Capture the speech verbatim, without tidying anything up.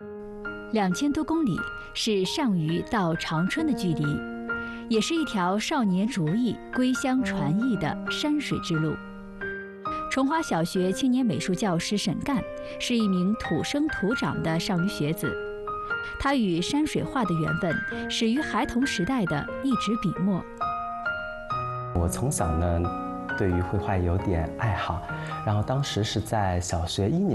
两千多公里是上虞到长春的距离，也是一条少年逐意归乡传艺的山水之路。崇华小学青年美术教师沈干是一名土生土长的上虞学子，他与山水画的缘分始于孩童时代的一支笔墨。 我从小呢，对于绘画有点爱好，然后当时是在小学一年